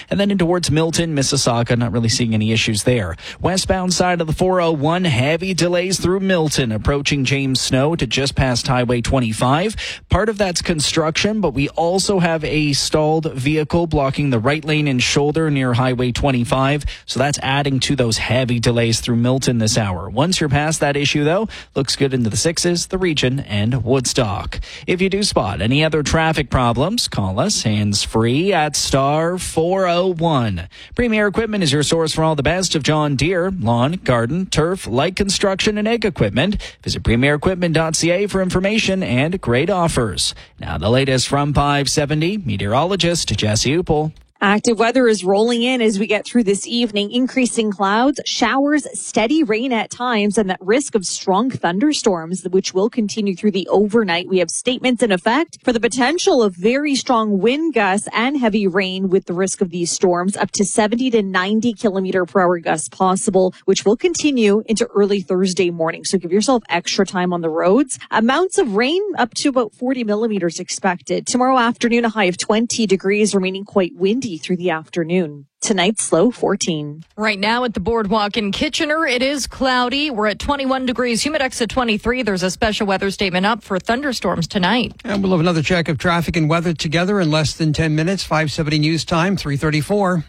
And then in towards Milton, Mississauga, not really seeing any issues there. Westbound side of the 401, heavy delays through Milton, approaching James Snow to just past Highway 25. Part of that's construction, but we also have a stalled vehicle blocking the right lane and shoulder near Highway 25. So that's adding to those heavy delays through Milton this hour. Once you're past that issue, though, looks good into the 6s, the region, and Woodstock. If you do spot any other traffic problems, call us hands-free at star 401. Premier Equipment is your source for all the best of John Deere, lawn, garden, turf, light construction, and ag equipment. Visit premierequipment.ca for information and great offers. Now the latest from 570, meteorologist Jesse Upel. Active weather is rolling in as we get through this evening. Increasing clouds, showers, steady rain at times, and that risk of strong thunderstorms, which will continue through the overnight. We have statements in effect for the potential of very strong wind gusts and heavy rain with the risk of these storms up to 70 to 90 kilometer per hour gusts possible, which will continue into early Thursday morning. So give yourself extra time on the roads. Amounts of rain up to about 40 millimeters expected. Tomorrow afternoon, a high of 20 degrees, remaining quite windy through the afternoon. Tonight's low 14. Right now at the Boardwalk in Kitchener, it is cloudy. We're at 21 degrees, humidex at 23. There's a special weather statement up for thunderstorms tonight. And we'll have another check of traffic and weather together in less than 10 minutes. 570 News Time, 3:34.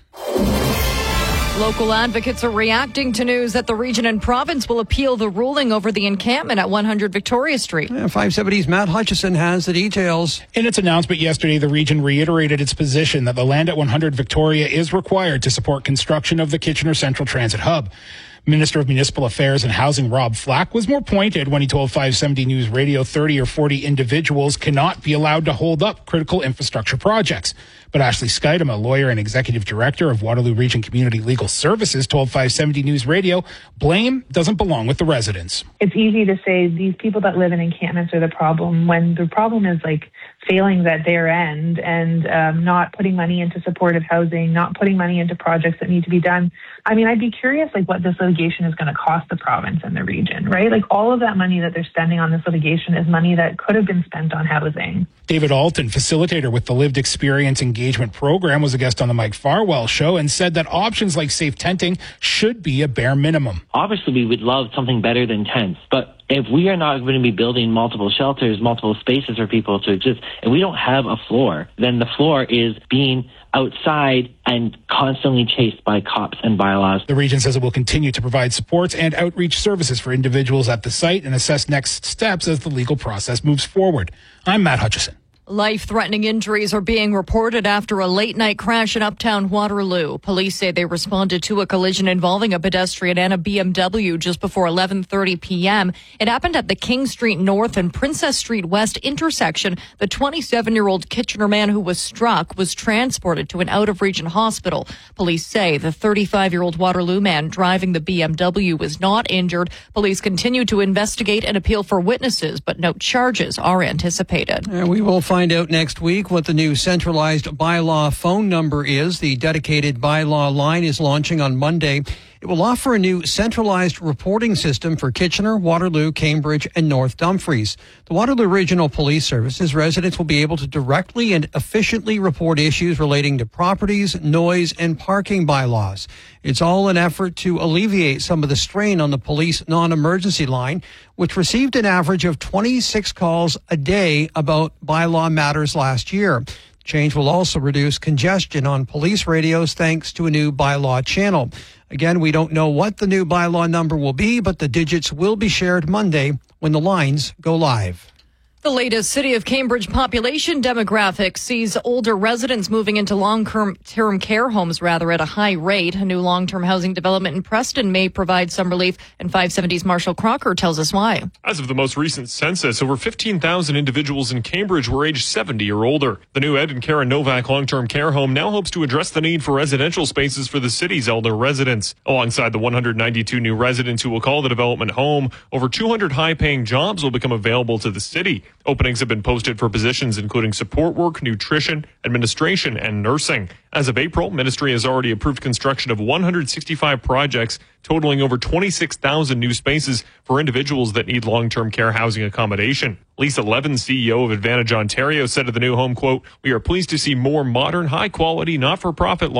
Local advocates are reacting to news that the region and province will appeal the ruling over the encampment at 100 Victoria Street. 570's Matt Hutchison has the details. In its announcement yesterday, the region reiterated its position that the land at 100 Victoria is required to support construction of the Kitchener Central Transit Hub. Minister of Municipal Affairs and Housing Rob Flack was more pointed when he told 570 News Radio 30 or 40 individuals cannot be allowed to hold up critical infrastructure projects. But Ashley Skydam, a lawyer and executive director of Waterloo Region Community Legal Services, told 570 News Radio, blame doesn't belong with the residents. It's easy to say these people that live in encampments are the problem when the problem is failings at their end and not putting money into supportive housing, not putting money into projects that need to be done. I mean, I'd be curious what this litigation is going to cost the province and the region, right? All of that money that they're spending on this litigation is money that could have been spent on housing. David Alton, facilitator with the Lived Experience Engagement Program, was a guest on the Mike Farwell Show and said that options like safe tenting should be a bare minimum. Obviously, we would love something better than tents, but if we are not going to be building multiple shelters, multiple spaces for people to exist, and we don't have a floor, then the floor is being outside and constantly chased by cops and bylaws. The region says it will continue to provide supports and outreach services for individuals at the site and assess next steps as the legal process moves forward. I'm Matt Hutchison. Life-threatening injuries are being reported after a late-night crash in uptown Waterloo. Police say they responded to a collision involving a pedestrian and a BMW just before 11:30 p.m. It happened at the King Street North and Princess Street West intersection. The 27-year-old Kitchener man who was struck was transported to an out-of-region hospital. Police say the 35-year-old Waterloo man driving the BMW was not injured. Police continue to investigate and appeal for witnesses, but no charges are anticipated. And we will find out next week what the new centralized bylaw phone number is. The dedicated bylaw line is launching on Monday. It will offer a new centralized reporting system for Kitchener, Waterloo, Cambridge, and North Dumfries. The Waterloo Regional Police Service's residents will be able to directly and efficiently report issues relating to properties, noise, and parking bylaws. It's all an effort to alleviate some of the strain on the police non-emergency line, which received an average of 26 calls a day about bylaw matters last year. Change will also reduce congestion on police radios thanks to a new bylaw channel. Again, we don't know what the new bylaw number will be, but the digits will be shared Monday when the lines go live. The latest City of Cambridge population demographic sees older residents moving into long-term care homes at a high rate. A new long-term housing development in Preston may provide some relief, and 570's Marshall Crocker tells us why. As of the most recent census, over 15,000 individuals in Cambridge were aged 70 or older. The new Ed and Karen Novak long-term care home now hopes to address the need for residential spaces for the city's elder residents. Alongside the 192 new residents who will call the development home, over 200 high-paying jobs will become available to the city. Openings have been posted for positions including support work, nutrition, administration, and nursing. As of April, Ministry has already approved construction of 165 projects, totaling over 26,000 new spaces for individuals that need long-term care housing accommodation. Lisa Levin, CEO of Advantage Ontario, said of the new home, quote, "We are pleased to see more modern, high-quality, not-for-profit